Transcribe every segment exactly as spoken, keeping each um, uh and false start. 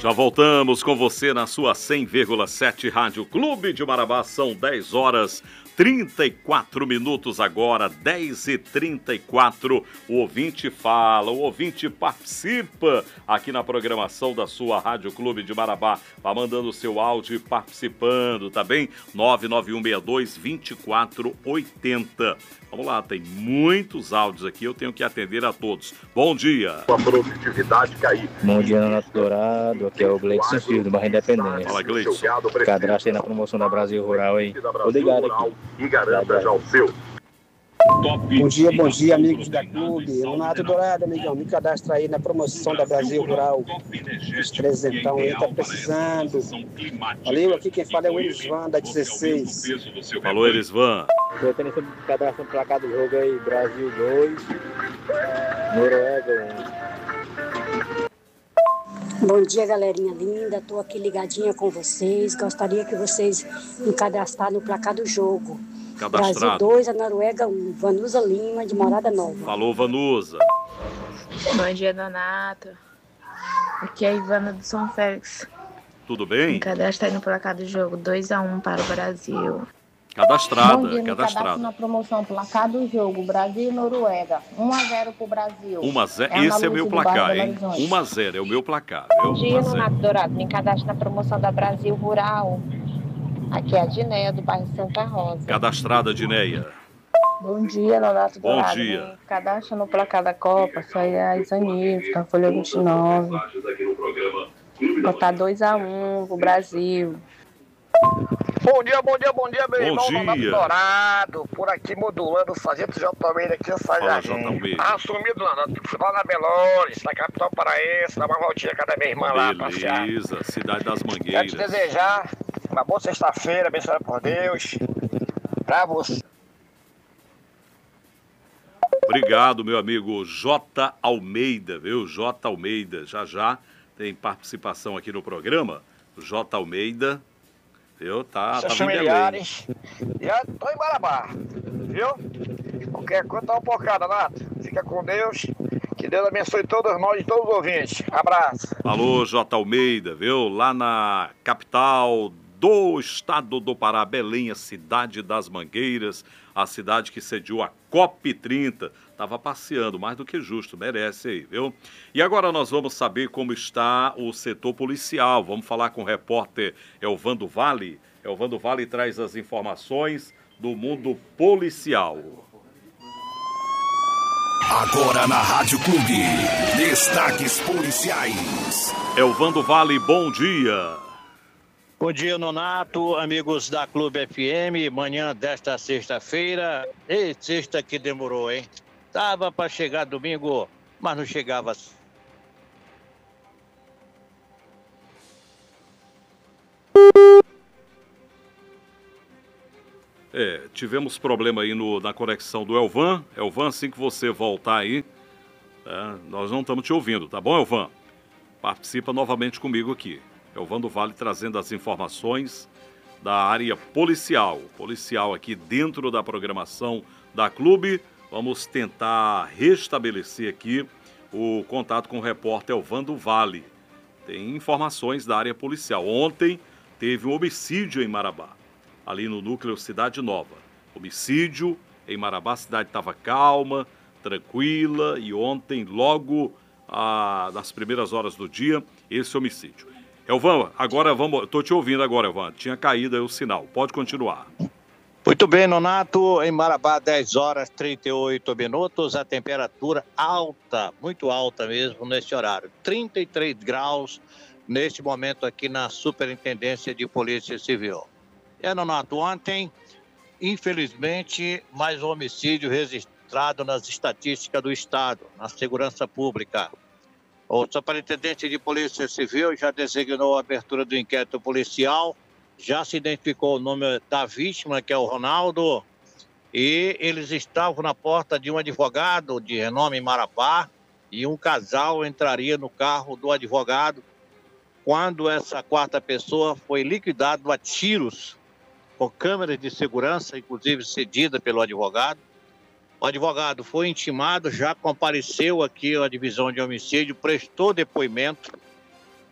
Já voltamos com você na sua cem vírgula sete Rádio Clube de Marabá. São dez horas trinta e quatro minutos agora, dez e trinta e quatro. O ouvinte fala, o ouvinte participa aqui na programação da sua Rádio Clube de Marabá. Vá mandando o seu áudio e participando, tá bem? nove nove um seis dois, dois quatro oito zero. Vamos lá, tem muitos áudios aqui, eu tenho que atender a todos. Bom dia. A produtividade cair. Bom dia, Nonato Dourado. Aqui é o Gleidson Filho, do Bairro Independência. Fala, Gleidson. Cadastre aí na promoção da Brasil Rural aí. Tô ligado aqui. E garanta já o seu. Bom dia, bom dia, amigos da Clube. Nonato Dourado, amigão, me cadastra aí na promoção da Brasil Rural. Os trezentão aí, tá precisando. Valeu, aqui quem fala é o Elisvan, da dezesseis. Falou, Elisvan. Tô tendo esse cadastro no placar do jogo aí, Brasil dois, Noruega um. Bom dia, galerinha linda. Tô aqui ligadinha com vocês. Gostaria que vocês me cadastrassem no placar do jogo. Cadastrado. Brasil dois, a Noruega um. Vanusa Lima, de Morada Nova. Falou, Vanusa. Bom dia, Donato. Aqui é a Ivana do São Félix. Tudo bem? Me cadastra aí no placar do jogo, dois a um para o Brasil. Cadastrada, Bom dia, me cadastrada. cadastro na promoção placar do jogo, Brasil e Noruega. um a zero pro Brasil. um a zero, É esse é meu placar, hein? um um a zero é o meu placar. Bom dia, Nonato Dourado. Me cadastro na promoção da Brasil Rural. Aqui é a Dinéia, do bairro Santa Rosa. Cadastrada, Dinéia. Bom dia, Nonato Bom Dourado. dia. Me cadastro no placar da Copa. Sou a Isanilton, folha vinte e nove. Botar dois a um pro Brasil. Bom dia, bom dia, bom dia, meu Bom irmão dia. Nonato Dourado. Por aqui modulando o sargento J. Almeida aqui em Fala, Sajardim. J. Almeida. Assumido, Nonato. Fui lá na Belores, na capital paraense, dar uma voltinha com a minha irmã lá, passear. Beleza, Cidade das Quero Mangueiras. te desejar uma boa sexta-feira, abençoada por Deus. Pra você. Obrigado, meu amigo J. Almeida, viu? J. Almeida, já já tem participação aqui no programa. J. Almeida, viu? Tá, Seus tá em Belém. familiares. Já tô em Marabá, viu? Qualquer coisa, dá uma porcada, Nato. Fica com Deus. Que Deus abençoe todos nós e todos os ouvintes. Abraço. Alô, J. Almeida, viu? Lá na capital do estado do Pará, Belém, a cidade das Mangueiras, a cidade que sediou a COP trinta. Tava passeando, mais do que justo, merece aí, viu? E agora nós vamos saber como está o setor policial. Vamos falar com o repórter Elvando Vale. Elvando Vale traz as informações do mundo policial. Agora na Rádio Clube, destaques policiais. Elvando Vale, bom dia. Bom dia, Nonato, amigos da Clube F M, manhã desta sexta-feira. Ei, sexta que demorou, hein? Tava para chegar domingo, mas não chegava. É, tivemos problema aí no, na conexão do Elvan. Elvan, assim que você voltar aí, é, nós não estamos te ouvindo, tá bom, Elvan? Participa novamente comigo aqui. Elvando Vale trazendo as informações da área policial. Policial aqui dentro da programação da Clube. Vamos tentar restabelecer aqui o contato com o repórter Elvando Vale. Tem informações da área policial. Ontem teve um homicídio em Marabá, ali no núcleo Cidade Nova. Homicídio em Marabá, a cidade estava calma, tranquila, e ontem, logo ah, nas primeiras horas do dia, esse homicídio. Elvan, agora vamos. Estou te ouvindo agora, Elvan. Tinha caído aí o sinal. Pode continuar. Muito bem, Nonato. Em Marabá, dez horas e trinta e oito minutos. A temperatura alta, muito alta mesmo neste horário. trinta e três graus neste momento aqui na Superintendência de Polícia Civil. É, Nonato, ontem, infelizmente, mais um homicídio registrado nas estatísticas do Estado, na segurança pública. O Superintendente de Polícia Civil já designou a abertura do inquérito policial, já se identificou o nome da vítima, que é o Ronaldo, e eles estavam na porta de um advogado de renome em Marabá, e um casal entraria no carro do advogado, quando essa quarta pessoa foi liquidada a tiros, com câmeras de segurança, inclusive cedida pelo advogado. O advogado foi intimado, já compareceu aqui à divisão de homicídio, prestou depoimento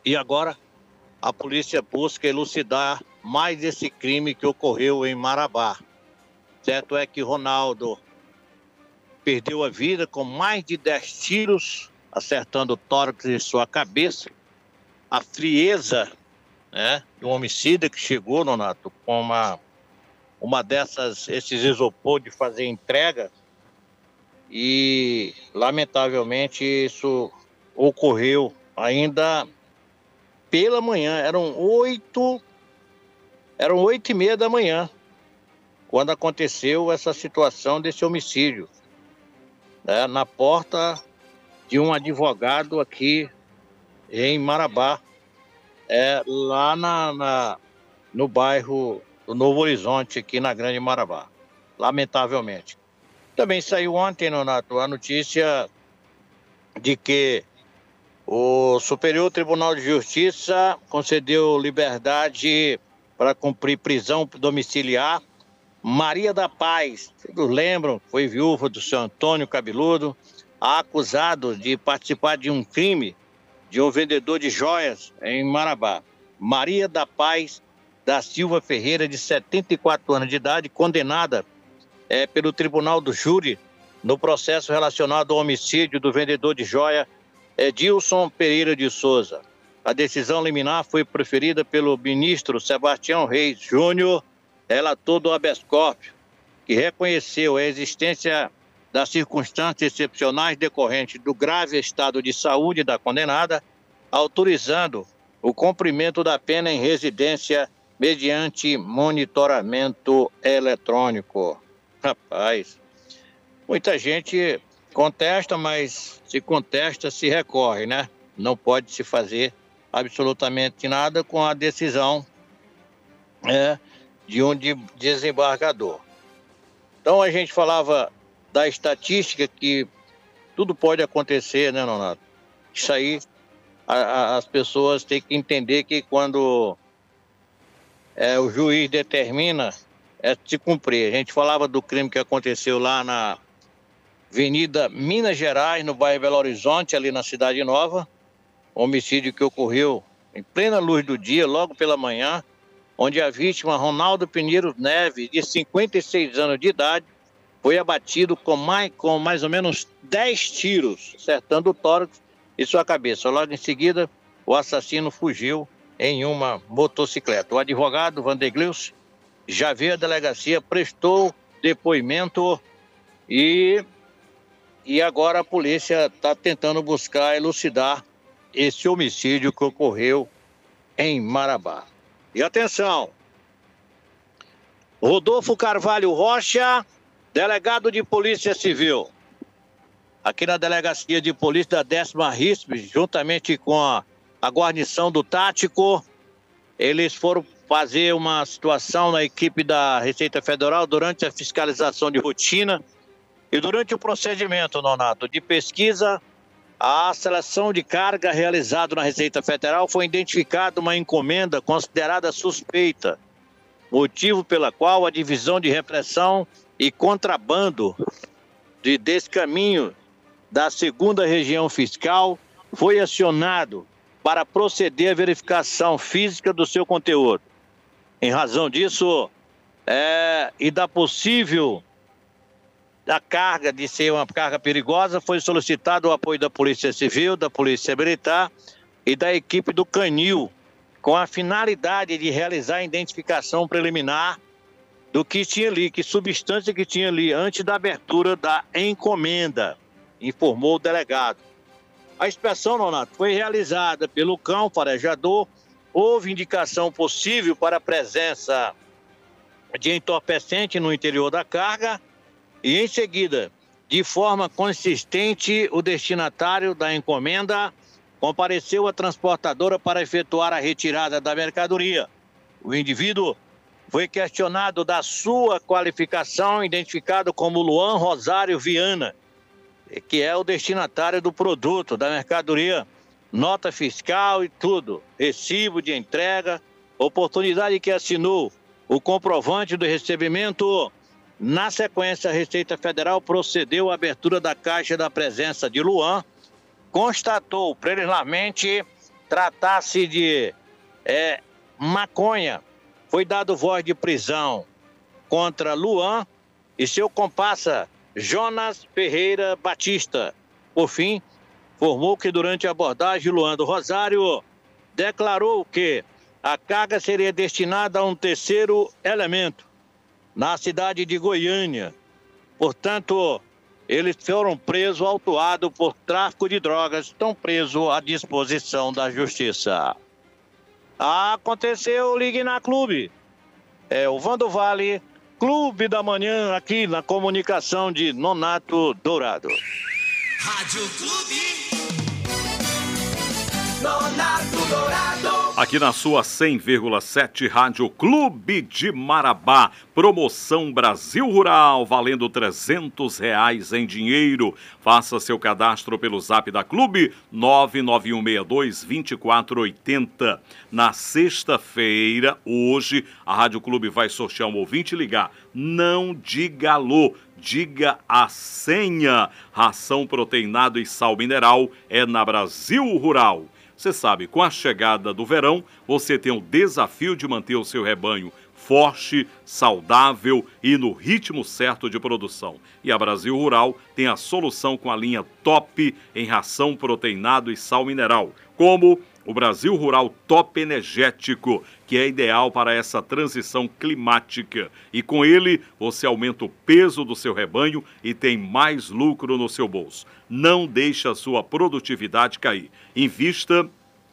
E agora a polícia busca elucidar mais esse crime que ocorreu em Marabá. Certo é que Ronaldo perdeu a vida com mais de dez tiros, acertando o tórax em sua cabeça. A frieza, né, do homicida que chegou, Nonato, com uma, uma dessas, esses isopor de fazer entrega. E, lamentavelmente, isso ocorreu ainda pela manhã. Eram oito, eram oito e meia da manhã, quando aconteceu essa situação desse homicídio, né, na porta de um advogado aqui em Marabá, é, lá na, na, no bairro do Novo Horizonte, aqui na Grande Marabá, lamentavelmente. Também saiu ontem, Nonato, a notícia de que o Superior Tribunal de Justiça concedeu liberdade para cumprir prisão domiciliar Maria da Paz, todos lembram, foi viúva do seu Antônio Cabeludo, acusado de participar de um crime de um vendedor de joias em Marabá. Maria da Paz da Silva Ferreira, de setenta e quatro anos de idade, condenada é, pelo Tribunal do Júri no processo relacionado ao homicídio do vendedor de joia Edilson Pereira de Souza. A decisão liminar foi proferida pelo ministro Sebastião Reis Júnior, relator do habeas corpus, que reconheceu a existência das circunstâncias excepcionais decorrentes do grave estado de saúde da condenada, autorizando o cumprimento da pena em residência mediante monitoramento eletrônico. Rapaz, muita gente contesta, mas se contesta, se recorre, né? Não pode se fazer absolutamente nada com a decisão é, de um desembargador. Então a gente falava da estatística que tudo pode acontecer, né, Nonato? Isso aí, a, a, as pessoas têm que entender que quando é, o juiz determina, é se cumprir. A gente falava do crime que aconteceu lá na Avenida Minas Gerais, no bairro Belo Horizonte, ali na Cidade Nova. Homicídio que ocorreu em plena luz do dia, logo pela manhã, onde a vítima, Ronaldo Pinheiro Neves, de cinquenta e seis anos de idade, foi abatido com mais, com mais ou menos dez tiros, acertando o tórax e sua cabeça. Logo em seguida, o assassino fugiu em uma motocicleta. O advogado Vandergleus já veio à delegacia, prestou depoimento e, e agora a polícia está tentando buscar elucidar esse homicídio que ocorreu em Marabá. E atenção, Rodolfo Carvalho Rocha, delegado de Polícia Civil, aqui na Delegacia de Polícia da décima R I S P, juntamente com a, a guarnição do Tático, eles foram fazer uma situação na equipe da Receita Federal durante a fiscalização de rotina e durante o procedimento, Nonato, de pesquisa, a seleção de carga realizada na Receita Federal foi identificada uma encomenda considerada suspeita, motivo pela qual a Divisão de Repressão e Contrabando de descaminho da segunda Região Fiscal foi acionado para proceder à verificação física do seu conteúdo. Em razão disso, é, e da possível da carga de ser uma carga perigosa, foi solicitado o apoio da Polícia Civil, da Polícia Militar e da equipe do Canil, com a finalidade de realizar a identificação preliminar do que tinha ali, que substância que tinha ali antes da abertura da encomenda, informou o delegado. A inspeção, Nonato, foi realizada pelo cão farejador, houve indicação possível para a presença de entorpecente no interior da carga e, em seguida, de forma consistente, o destinatário da encomenda compareceu à transportadora para efetuar a retirada da mercadoria. O indivíduo foi questionado da sua qualificação, identificado como Luan Rosário Viana, que é o destinatário do produto, da mercadoria, nota fiscal e tudo, recibo de entrega, oportunidade que assinou o comprovante do recebimento. Na sequência, a Receita Federal procedeu à abertura da caixa da presença de Luan, constatou preliminarmente tratasse de é, maconha, foi dado voz de prisão contra Luan e seu comparsa Jonas Ferreira Batista. Por fim, informou que durante a abordagem, Luan do Rosário declarou que a carga seria destinada a um terceiro elemento na cidade de Goiânia. Portanto, eles foram presos, autuados por tráfico de drogas, estão presos à disposição da justiça. Aconteceu, ligue na Clube. É o Vando Vale, Clube da Manhã, aqui na comunicação de Nonato Dourado. Rádio Clube Nonato Dourado. Aqui na sua cem vírgula sete Rádio Clube de Marabá, promoção Brasil Rural, valendo trezentos reais em dinheiro. Faça seu cadastro pelo zap da Clube, nove nove um seis dois, dois quatro oito zero. Na sexta-feira, hoje, a Rádio Clube vai sortear um ouvinte ligar. Não diga alô, diga a senha. Ração proteinado e sal mineral é na Brasil Rural. Você sabe, com a chegada do verão, você tem o desafio de manter o seu rebanho forte, saudável e no ritmo certo de produção. E a Brasil Rural tem a solução com a linha top em ração proteinado e sal mineral, como o Brasil Rural Top Energético, que é ideal para essa transição climática. E com ele, você aumenta o peso do seu rebanho e tem mais lucro no seu bolso. Não deixe a sua produtividade cair. Invista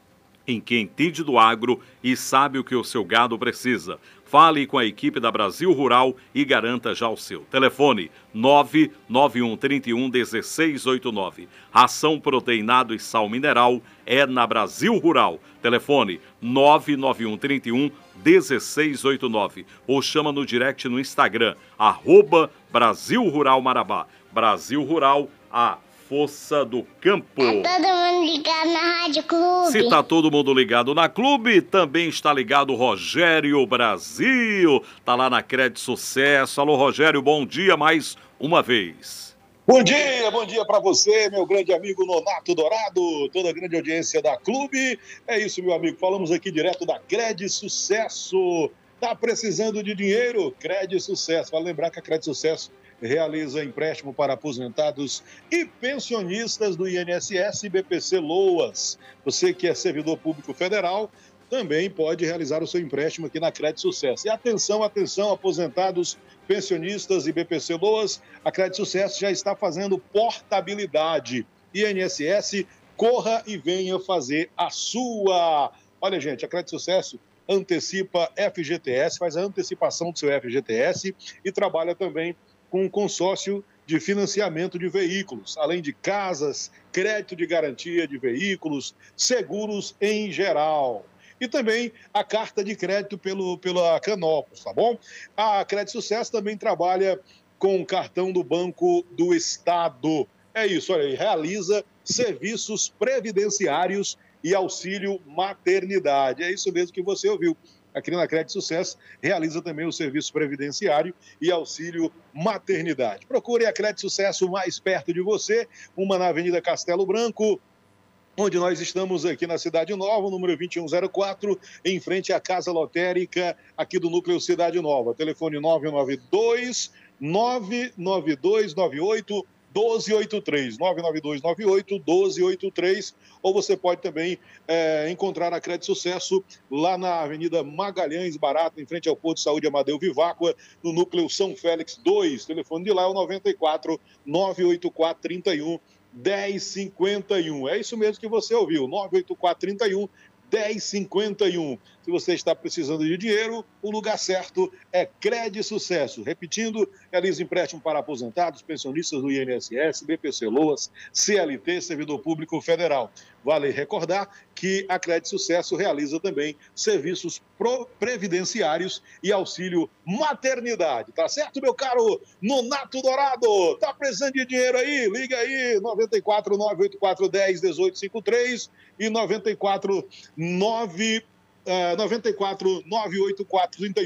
em quem entende do agro e sabe o que o seu gado precisa. Fale com a equipe da Brasil Rural e garanta já o seu. Telefone nove nove um três um um seis oito nove. Ração proteinado e sal mineral é na Brasil Rural. Telefone nove nove um três um um seis oito nove. Ou chama no direct no Instagram, arroba Brasil Rural Marabá. Brasil Rural, a força do campo. Tá todo mundo ligado na Rádio Clube. Se tá todo mundo ligado na Clube, também está ligado o Rogério Brasil. Tá lá na Crédito Sucesso. Alô, Rogério, bom dia mais uma vez. Bom dia, bom dia para você, meu grande amigo Nonato Dourado, toda a grande audiência da Clube. É isso, meu amigo, falamos aqui direto da Crédito Sucesso. Tá precisando de dinheiro? Crédito Sucesso. Vale lembrar que a Crédito Sucesso realiza empréstimo para aposentados e pensionistas do I N S S e B P C Loas. Você que é servidor público federal também pode realizar o seu empréstimo aqui na Crédito Sucesso. E atenção, atenção, aposentados, pensionistas e B P C Loas, a Crédito Sucesso já está fazendo portabilidade. I N S S, corra e venha fazer a sua. Olha, gente, a Crédito Sucesso antecipa F G T S, faz a antecipação do seu F G T S e trabalha também com um consórcio de financiamento de veículos, além de casas, crédito de garantia de veículos, seguros em geral. E também a carta de crédito pelo, pela Canopus, tá bom? A Crédito Sucesso também trabalha com o cartão do Banco do Estado. É isso, olha aí, realiza serviços previdenciários e auxílio maternidade. É isso mesmo que você ouviu. Aqui na Crédito Sucesso, realiza também o serviço previdenciário e auxílio maternidade. Procure a Crédito Sucesso mais perto de você, uma na Avenida Castelo Branco, onde nós estamos aqui na Cidade Nova, número vinte e um zero quatro, em frente à Casa Lotérica, aqui do Núcleo Cidade Nova. Telefone nove nove dois, nove nove dois nove oito, doze oitenta e três, nove nove dois nove oito, doze oitenta e três, ou você pode também é, encontrar a Crédito Sucesso lá na Avenida Magalhães Barata, em frente ao Posto de Saúde Amadeu Viváqua, no Núcleo São Félix dois. Telefone de lá é o noventa e quatro, nove oito quatro, trinta e um, dez cinquenta e um. É isso mesmo que você ouviu, nove oito quatro, trinta e um, dez cinquenta e um. Se você está precisando de dinheiro, o lugar certo é Crédito Sucesso. Repetindo, realiza empréstimo para aposentados, pensionistas do I N S S, B P C Loas, C L T, Servidor Público Federal. Vale recordar que a Crédito Sucesso realiza também serviços previdenciários e auxílio maternidade. Tá certo, meu caro Nonato Dourado? Tá precisando de dinheiro aí? Liga aí, noventa e quatro, nove oito quatro, dez, dezoito cinquenta e três e noventa e quatro, nove... Uh, noventa e quatro, nove oito quatro, trinta e um,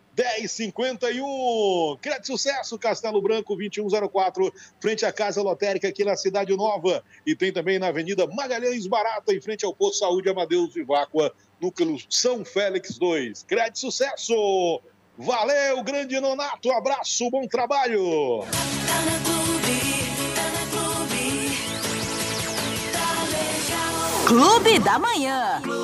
dez e cinquenta e um. Crédito Sucesso, Castelo Branco, vinte e um zero quatro, frente à Casa Lotérica aqui na Cidade Nova. E tem também na Avenida Magalhães Barata, em frente ao Posto Saúde Amadeus Viváqua, núcleo São Félix dois. Crédito Sucesso. Valeu, grande Nonato. Abraço, bom trabalho. Clube da Manhã.